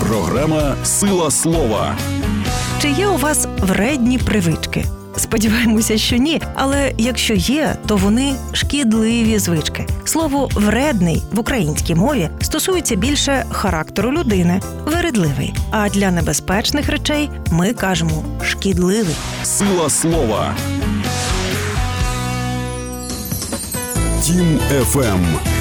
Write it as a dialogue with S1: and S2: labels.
S1: Програма «Сила слова».
S2: Чи є у вас вредні привички? Сподіваємося, що ні, але якщо є, то вони шкідливі звички. Слово «вредний» в українській мові стосується більше характеру людини – вередливий. А для небезпечних речей ми кажемо «шкідливий».
S1: Сила слова. Тім ФМ.